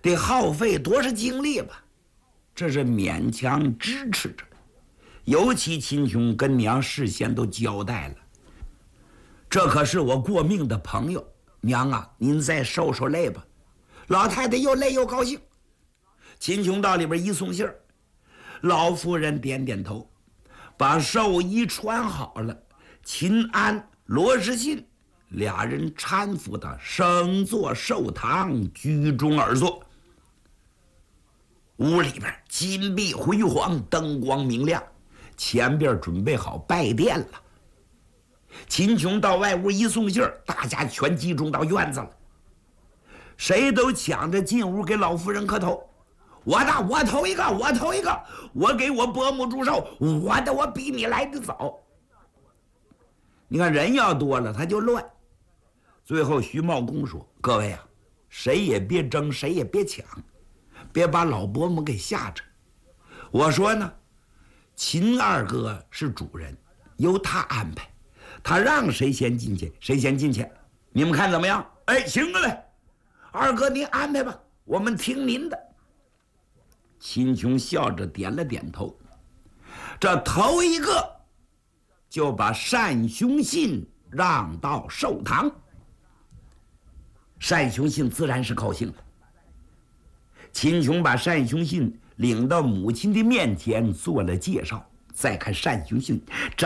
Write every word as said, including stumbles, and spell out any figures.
得耗费多少精力吧？这是勉强支持着。尤其秦琼跟娘事先都交代了，这可是我过命的朋友，娘啊，您再受受累吧。老太太又累又高兴。秦琼到里边一送信儿，老夫人点点头，把寿衣穿好了。秦安、罗世信俩人搀扶他升坐寿堂，居中而坐。屋里边金碧辉煌，灯光明亮，前边准备好拜殿了。秦琼到外屋一送信儿，大家全集中到院子了，谁都抢着进屋给老夫人磕头。我的，我头一个，我头一个，我给我伯母祝寿，我的，我比你来得早。你看人要多了，他就乱。最后徐茂公说：“各位啊，谁也别争，谁也别抢，别把老伯母给吓着。我说呢，秦二哥是主人，由他安排，他让谁先进去，谁先进去。你们看怎么样？哎，行了嘞，二哥您安排吧，我们听您的。”秦琼笑着点了点头。这头一个就把单雄信让到寿堂。单雄信自然是高兴了。秦琼把单雄信领到母亲的面前做了介绍，再看单雄信